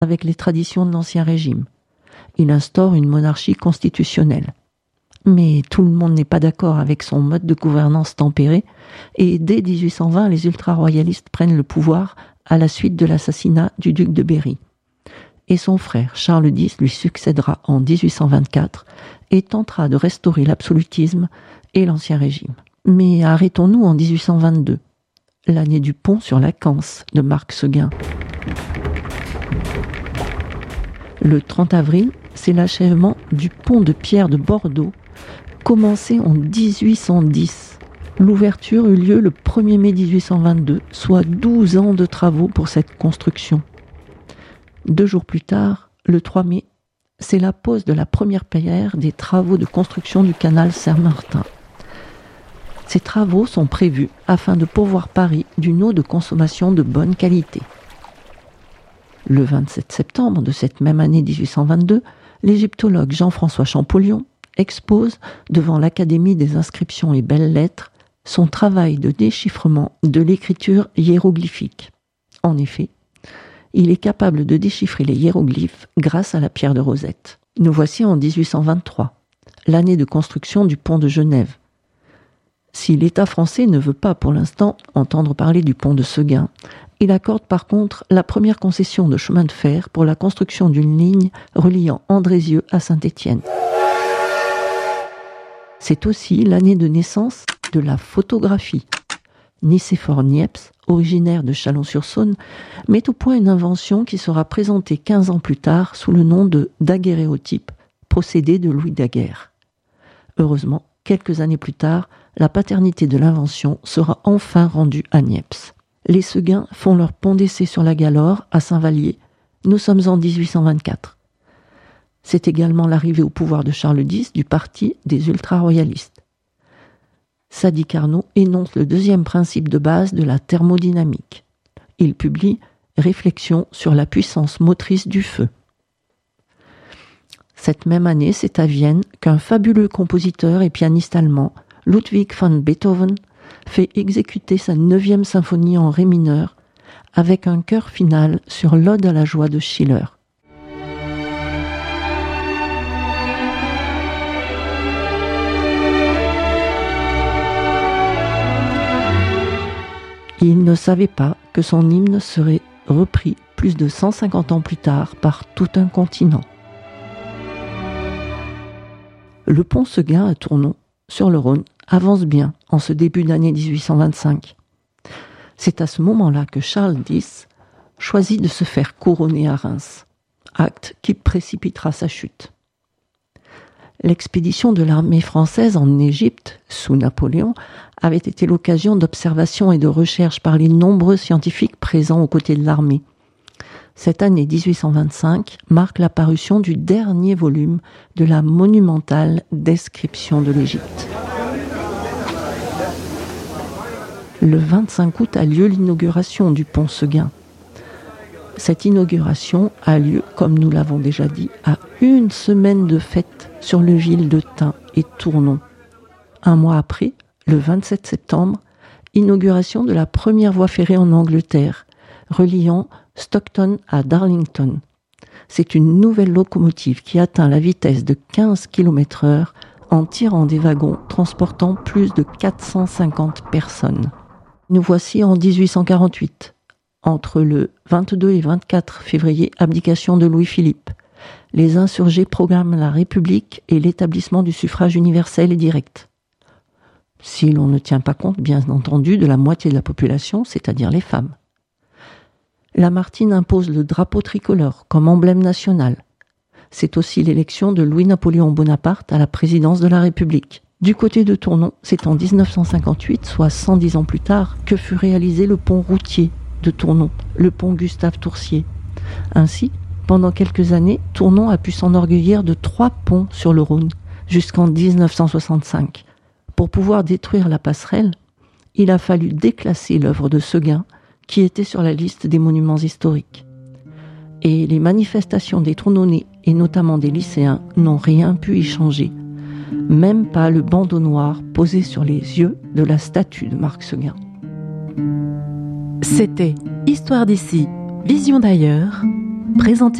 avec les traditions de l'Ancien Régime. Il instaure une monarchie constitutionnelle. Mais tout le monde n'est pas d'accord avec son mode de gouvernance tempéré, et dès 1820, les ultra-royalistes prennent le pouvoir à la suite de l'assassinat du duc de Berry. Et son frère Charles X lui succédera en 1824 et tentera de restaurer l'absolutisme et l'Ancien Régime. Mais arrêtons-nous en 1822, l'année du pont sur la Canse de Marc Seguin. Le 30 avril, c'est l'achèvement du pont de pierre de Bordeaux, commencé en 1810. L'ouverture eut lieu le 1er mai 1822, soit 12 ans de travaux pour cette construction. 2 jours plus tard, le 3 mai, c'est la pose de la première pierre des travaux de construction du canal Saint-Martin. Ces travaux sont prévus afin de pourvoir Paris d'une eau de consommation de bonne qualité. Le 27 septembre de cette même année 1822, l'égyptologue Jean-François Champollion expose devant l'Académie des inscriptions et belles-lettres son travail de déchiffrement de l'écriture hiéroglyphique. En effet, il est capable de déchiffrer les hiéroglyphes grâce à la pierre de Rosette. Nous voici en 1823, l'année de construction du pont de Genève. Si l'État français ne veut pas pour l'instant entendre parler du pont de Seguin, il accorde par contre la première concession de chemin de fer pour la construction d'une ligne reliant Andrézieux à Saint-Étienne. C'est aussi l'année de naissance de la photographie. Nicéphore Niepce, originaire de Chalon-sur-Saône, met au point une invention qui sera présentée 15 ans plus tard sous le nom de daguerréotype, procédé de Louis Daguerre. Heureusement, quelques années plus tard, la paternité de l'invention sera enfin rendue à Niepce. Les Seguin font leur pont d'essai sur la Galore à Saint-Vallier. Nous sommes en 1824. C'est également l'arrivée au pouvoir de Charles X du parti des ultra-royalistes. Sadi Carnot énonce le deuxième principe de base de la thermodynamique. Il publie « Réflexions sur la puissance motrice du feu ». Cette même année, c'est à Vienne qu'un fabuleux compositeur et pianiste allemand, Ludwig van Beethoven, fait exécuter sa 9e symphonie en ré mineur avec un chœur final sur l'Ode à la joie de Schiller. Il ne savait pas que son hymne serait repris plus de 150 ans plus tard par tout un continent. Le pont Seguin à Tournon, sur le Rhône, avance bien en ce début d'année 1825. C'est à ce moment-là que Charles X choisit de se faire couronner à Reims, acte qui précipitera sa chute. L'expédition de l'armée française en Égypte, sous Napoléon, avait été l'occasion d'observations et de recherches par les nombreux scientifiques présents aux côtés de l'armée. Cette année 1825 marque la parution du dernier volume de la monumentale description de l'Égypte. Le 25 août a lieu l'inauguration du pont Seguin. Cette inauguration a lieu, comme nous l'avons déjà dit, à une semaine de fête sur le ville de Tain et Tournon. Un mois après, le 27 septembre, inauguration de la première voie ferrée en Angleterre, reliant Stockton à Darlington. C'est une nouvelle locomotive qui atteint la vitesse de 15 km/h en tirant des wagons transportant plus de 450 personnes. Nous voici en 1848. Entre le 22 et 24 février, abdication de Louis-Philippe. Les insurgés proclament la République et l'établissement du suffrage universel et direct. Si l'on ne tient pas compte, bien entendu, de la moitié de la population, c'est-à-dire les femmes. Lamartine impose le drapeau tricolore comme emblème national. C'est aussi l'élection de Louis-Napoléon Bonaparte à la présidence de la République. Du côté de Tournon, c'est en 1958, soit 110 ans plus tard, que fut réalisé le pont routier de Tournon, le pont Gustave-Toursier. Ainsi, pendant quelques années, Tournon a pu s'enorgueillir de 3 ponts sur le Rhône, jusqu'en 1965. Pour pouvoir détruire la passerelle, il a fallu déclasser l'œuvre de Seguin, qui était sur la liste des monuments historiques. Et les manifestations des Tournonnais, et notamment des lycéens, n'ont rien pu y changer. Même pas le bandeau noir posé sur les yeux de la statue de Marc Seguin. C'était Histoire d'ici, vision d'ailleurs, présenté